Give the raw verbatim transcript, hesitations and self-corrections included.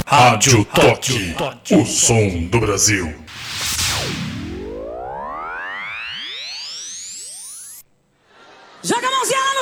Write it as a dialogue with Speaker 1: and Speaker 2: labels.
Speaker 1: Rádio Toque, o som do Brasil.
Speaker 2: Joga a mãozinha lá no